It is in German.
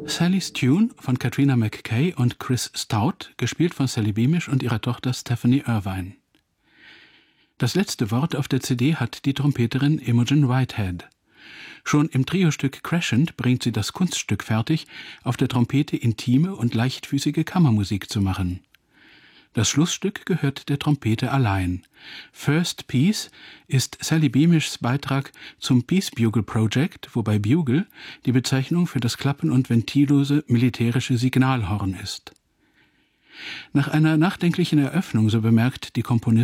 Sally's Tune von Katrina McKay und Chris Stout, gespielt von Sally Beamish und ihrer Tochter Stephanie Irvine. Das letzte Wort auf der CD hat die Trompeterin Imogen Whitehead. Schon im Triostück Crescent bringt sie das Kunststück fertig, auf der Trompete intime und leichtfüßige Kammermusik zu machen. Das Schlussstück gehört der Trompete allein. First Piece ist Sally Beamishs Beitrag zum Peace Bugle Project, wobei Bugle die Bezeichnung für das klappen- und ventillose militärische Signalhorn ist. Nach einer nachdenklichen Eröffnung, so bemerkt die Komponistin,